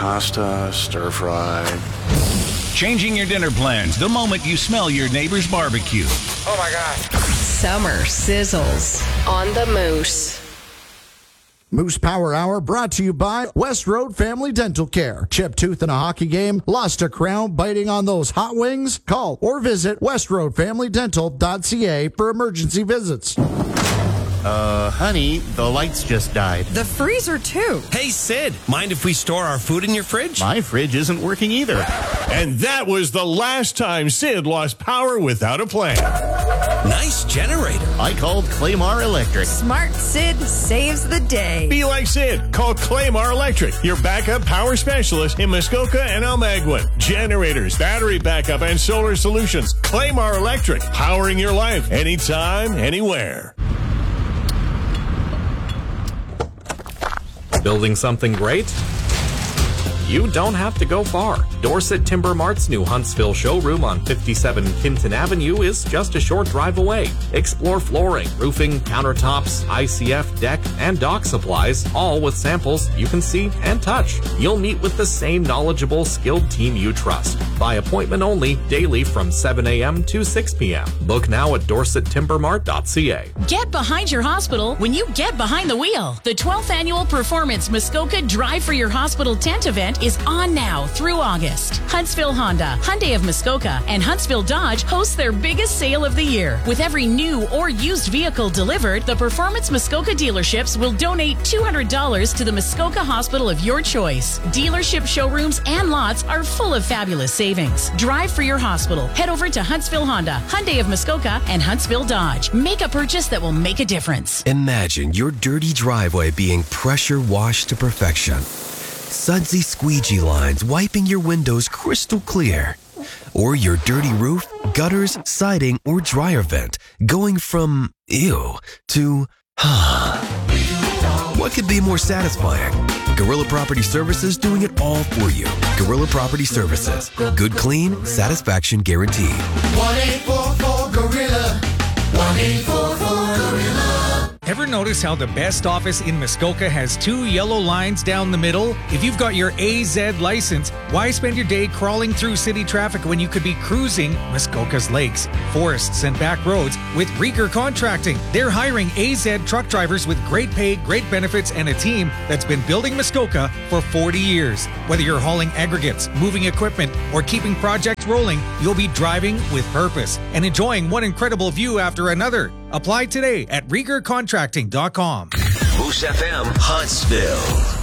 pasta, stir fry. Changing your dinner plans the moment you smell your neighbor's barbecue. Oh my God. Summer sizzles on the Moose. Moose Power Hour brought to you by West Road Family Dental Care. Chipped tooth in a hockey game, lost a crown biting on those hot wings? Call or visit westroadfamilydental.ca for emergency visits. Honey, the lights just died. The freezer, too. Hey, Sid, mind if we store our food in your fridge? My fridge isn't working either. And that was the last time Sid lost power without a plan. Nice generator. I called Claymar Electric. Smart Sid saves the day. Be like Sid. Call Claymar Electric, your backup power specialist in Muskoka and Almaguin. Generators, battery backup, and solar solutions. Claymar Electric, powering your life anytime, anywhere. Building something great? You don't have to go far. Dorset Timber Mart's new Huntsville showroom on 57 Kinton Avenue is just a short drive away. Explore flooring, roofing, countertops, ICF, deck, and dock supplies, all with samples you can see and touch. You'll meet with the same knowledgeable, skilled team you trust. By appointment only, daily from 7 a.m. to 6 p.m. Book now at dorsettimbermart.ca. Get behind your hospital when you get behind the wheel. The 12th Annual Performance Muskoka Drive for Your Hospital tent event is on now through August. Huntsville Honda, Hyundai of Muskoka, and Huntsville Dodge host their biggest sale of the year. With every new or used vehicle delivered, the Performance Muskoka dealerships will donate $200 to the Muskoka hospital of your choice. Dealership showrooms and lots are full of fabulous savings. Drive for your hospital. Head over to Huntsville Honda, Hyundai of Muskoka, and Huntsville Dodge. Make a purchase that will make a difference. Imagine your dirty driveway being pressure washed to perfection. Sudsy squeegee lines wiping your windows crystal clear. Or your dirty roof, gutters, siding, or dryer vent going from ew to what could be more satisfying? Gorilla Property Services doing it all for you. Gorilla Property Services. Good clean, satisfaction guaranteed. 1-844-GORILLA. 1-844-GORILLA. Ever notice how the best office in Muskoka has 2 yellow lines down the middle? If you've got your AZ license, why spend your day crawling through city traffic when you could be cruising Muskoka's lakes, forests, and back roads with Rieger Contracting? They're hiring AZ truck drivers with great pay, great benefits, and a team that's been building Muskoka for 40 years. Whether you're hauling aggregates, moving equipment, or keeping projects rolling, you'll be driving with purpose and enjoying one incredible view after another. Apply today at RiegerContracting.com. Moose FM Huntsville.